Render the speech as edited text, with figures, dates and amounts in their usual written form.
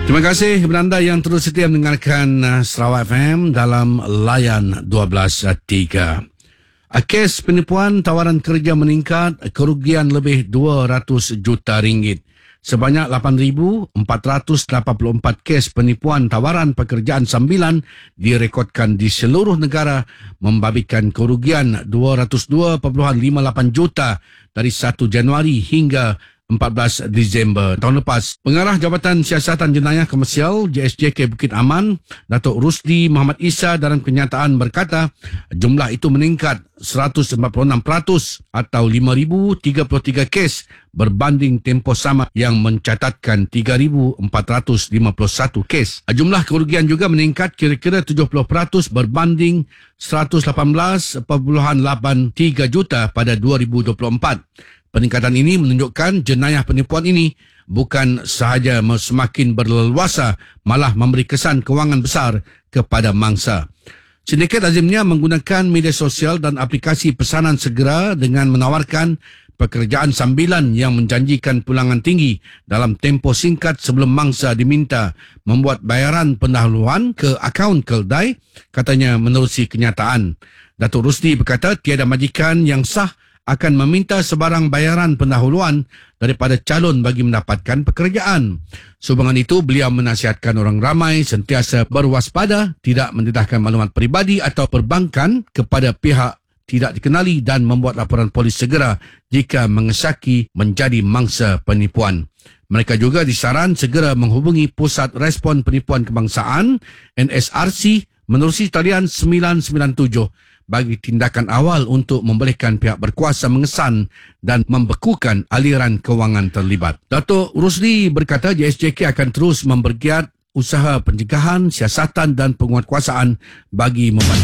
Terima kasih kepada anda yang terus setia mendengarkan Sarawak FM dalam Layan 12.3. Kes penipuan tawaran kerja meningkat, kerugian lebih 200 juta ringgit. Sebanyak 8,484 kes penipuan tawaran pekerjaan sambilan direkodkan di seluruh negara, membabitkan kerugian 202.58 juta dari 1 Januari hingga 14 Disember tahun lepas. Pengarah Jabatan Siasatan Jenayah Komersial JSJK Bukit Aman, Datuk Rusdi Muhammad Isa dalam kenyataan berkata, jumlah itu meningkat 146% atau 5,033 kes berbanding tempoh sama yang mencatatkan 3,451 kes. Jumlah kerugian juga meningkat kira-kira 70% berbanding 118.83 juta pada 2024. Peningkatan ini menunjukkan jenayah penipuan ini bukan sahaja semakin berleluasa, malah memberi kesan kewangan besar kepada mangsa. Sindiket lazimnya menggunakan media sosial dan aplikasi pesanan segera dengan menawarkan pekerjaan sambilan yang menjanjikan pulangan tinggi dalam tempoh singkat sebelum mangsa diminta membuat bayaran pendahuluan ke akaun keldai, katanya menerusi kenyataan. Datuk Rusdi berkata tiada majikan yang sah akan meminta sebarang bayaran pendahuluan daripada calon bagi mendapatkan pekerjaan. Sehubungan itu, beliau menasihatkan orang ramai sentiasa berwaspada, tidak mendedahkan maklumat peribadi atau perbankan kepada pihak tidak dikenali dan membuat laporan polis segera jika mengesaki menjadi mangsa penipuan. Mereka juga disaran segera menghubungi Pusat Respon Penipuan Kebangsaan NSRC menerusi talian 997 bagi tindakan awal untuk membolehkan pihak berkuasa mengesan dan membekukan aliran kewangan terlibat. Datuk Rusdi berkata JSJK akan terus membergiat usaha pencegahan, siasatan dan penguatkuasaan bagi membantu